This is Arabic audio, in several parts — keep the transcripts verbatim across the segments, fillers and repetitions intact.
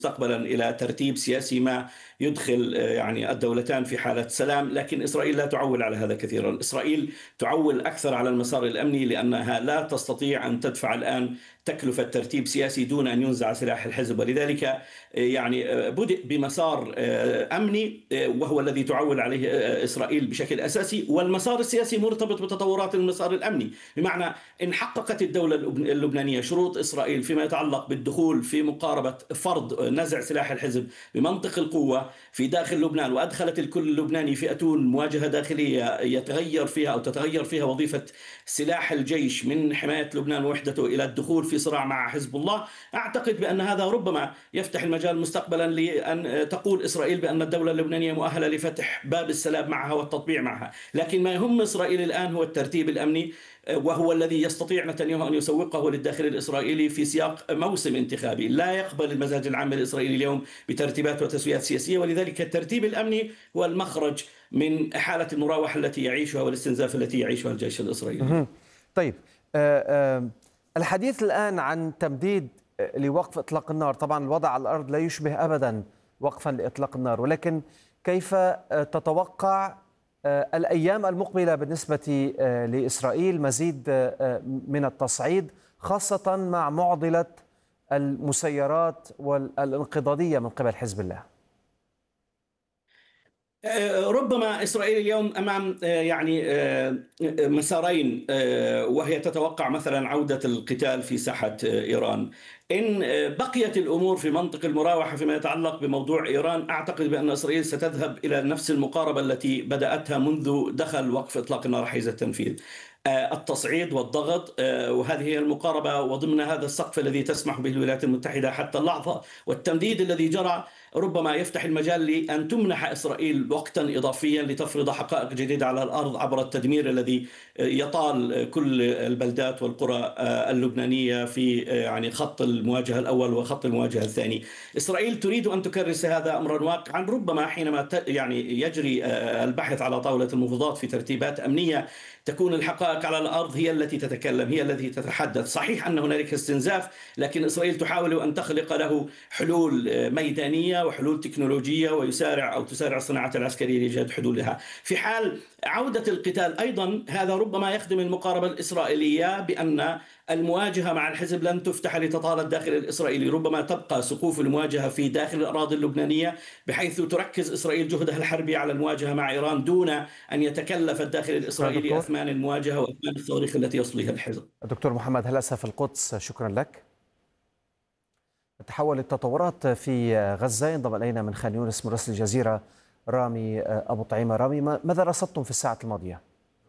مستقبلا إلى ترتيب سياسي ما يدخل آه، يعني الدولتان في حالة سلام، لكن إسرائيل لا تعول على هذا كثيرا. إسرائيل تعول أكثر على المسار الأمني لأنها لا تستطيع أن تدفع الآن تكلفة ترتيب سياسي دون أن ينزع سلاح الحزب، ولذلك آه، يعني آه، بدأ بمسار آه، أمني آه، وهو الذي تعول عليه آه، إسرائيل بشكل أساسي، والمسار السياسي مرتبط بتطورات المسار الأمني. بمعنى إن حققت الدولة اللبنانية شروط إسرائيل فيما يتعلق بالدخول في مقاربة فرض نزع سلاح الحزب بمنطق القوة في داخل لبنان، وأدخلت الكل اللبناني في أتون مواجهة داخلية يتغير فيها أو تتغير فيها وظيفة سلاح الجيش من حماية لبنان ووحدته إلى الدخول في صراع مع حزب الله، أعتقد بأن هذا ربما يفتح المجال مستقبلا لأن تقول إسرائيل بأن الدولة اللبنانية مؤهلة لفتح باب السلام معها والتطبيع معها. لكن ما يهم إسرائيل الآن هو الترتيب الأمني، وهو الذي يستطيع نتنياهو أن يسوقه للداخل الإسرائيلي في سياق موسم انتخابي. لا يقبل المزاج العام الإسرائيلي اليوم بترتيبات وتسويات سياسية، ولذلك الترتيب الأمني هو المخرج من حالة المراوحة التي يعيشها والاستنزاف التي يعيشها الجيش الإسرائيلي. مهم. طيب، آه، آه، الحديث الآن عن تمديد آه، لوقف إطلاق النار. طبعا الوضع على الأرض لا يشبه أبدا وقفا لإطلاق النار، ولكن كيف آه، تتوقع آه، الأيام المقبلة بالنسبة آه، لإسرائيل؟ مزيد آه، آه، من التصعيد، خاصة مع معضلة المسيرات والانقضاضية من قبل حزب الله. ربما إسرائيل اليوم أمام آه، يعني آه، مسارين، آه، وهي تتوقع مثلا عودة القتال في ساحة آه، إيران. إن آه، بقيت الأمور في منطق المراوحة فيما يتعلق بموضوع إيران، أعتقد بأن إسرائيل ستذهب إلى نفس المقاربة التي بدأتها منذ دخل وقف إطلاق النار حيز التنفيذ. آه، التصعيد والضغط، آه، وهذه هي المقاربة، وضمن هذا السقف الذي تسمح به الولايات المتحدة حتى اللحظة، والتمديد الذي جرى ربما يفتح المجال لأن تمنح إسرائيل وقتا إضافيا لتفرض حقائق جديدة على الأرض عبر التدمير الذي يطال كل البلدات والقرى اللبنانية في يعني خط المواجهة الأول وخط المواجهة الثاني. إسرائيل تريد أن تكرس هذا أمرا واقعا، ربما حينما يعني يجري البحث على طاولة المفاوضات في ترتيبات أمنية تكون الحقائق على الأرض هي التي تتكلم، هي التي تتحدث. صحيح أن هنالك استنزاف، لكن إسرائيل تحاول أن تخلق له حلول ميدانية وحلول تكنولوجية، ويسارع أو تسارع الصناعات العسكرية لإيجاد حلولها. في حال عودة القتال أيضا هذا ربما يخدم المقاربة الإسرائيلية بأن المواجهة مع الحزب لن تفتح لتطال الداخل الإسرائيلي، ربما تبقى سقوف المواجهة في داخل الأراضي اللبنانية، بحيث تركز إسرائيل جهدها الحربي على المواجهة مع إيران دون أن يتكلف الداخل شكرا الإسرائيلي دكتور. أثمان المواجهة وأثمان الصواريخ التي يصليها الحزب. دكتور محمد هلسة في القدس، شكرا لك. تحول التطورات في غزة. ينضم إلينا من خان يونس مراسل الجزيرة رامي أبو طعيمة. رامي، ماذا رصدتم في الساعة الماضية؟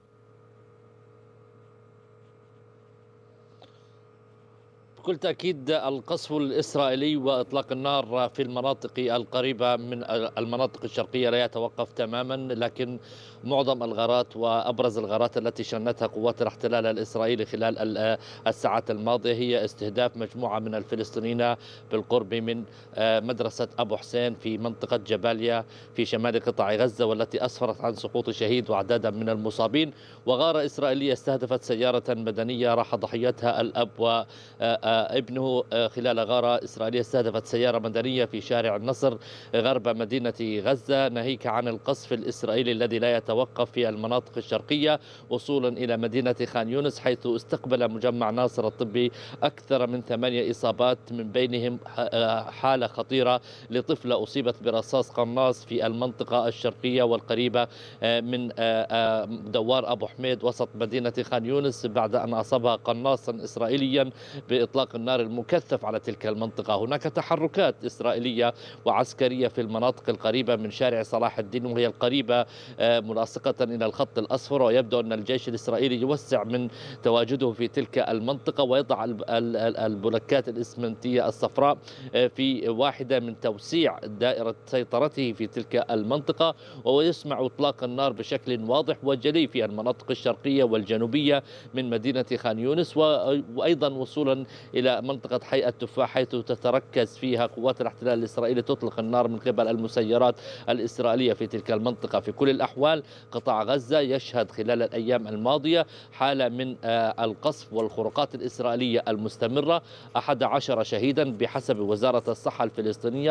بكل تأكيد القصف الإسرائيلي وإطلاق النار في المناطق القريبة من المناطق الشرقية لا يتوقف تماما، لكن معظم الغارات وأبرز الغارات التي شنتها قوات الاحتلال الإسرائيلي خلال الساعات الماضية هي استهداف مجموعة من الفلسطينيين بالقرب من مدرسة أبو حسين في منطقة جباليا في شمال قطاع غزة، والتي أسفرت عن سقوط شهيد وأعدادا من المصابين. وغارة إسرائيلية استهدفت سيارة مدنية راح ضحيتها الأب و ابنه خلال غارة إسرائيلية استهدفت سيارة مدنية في شارع النصر غرب مدينة غزة، ناهيك عن القصف الإسرائيلي الذي لا يتوقف في المناطق الشرقية وصولا إلى مدينة خان يونس، حيث استقبل مجمع ناصر الطبي أكثر من ثمانية إصابات، من بينهم حالة خطيرة لطفلة أصيبت برصاص قناص في المنطقة الشرقية والقريبة من دوار أبو حميد وسط مدينة خان يونس بعد أن أصابها قناصا إسرائيليا بإطلاق النار المكثف على تلك المنطقة. هناك تحركات إسرائيلية وعسكرية في المناطق القريبة من شارع صلاح الدين، وهي القريبة ملاصقة إلى الخط الأصفر، ويبدو أن الجيش الإسرائيلي يوسع من تواجده في تلك المنطقة ويضع البلوكات الإسمنتية الصفراء في واحدة من توسيع دائرة سيطرته في تلك المنطقة، ويسمع إطلاق النار بشكل واضح وجلي في المناطق الشرقية والجنوبية من مدينة خان يونس، وأيضا وصولا إلى منطقة حي التفاح، حيث تتركز فيها قوات الاحتلال الإسرائيلي تطلق النار من قبل المسيرات الإسرائيلية في تلك المنطقة. في كل الأحوال قطاع غزة يشهد خلال الأيام الماضية حالة من القصف والخروقات الإسرائيلية المستمرة، أحد عشر شهيدا بحسب وزارة الصحة الفلسطينية.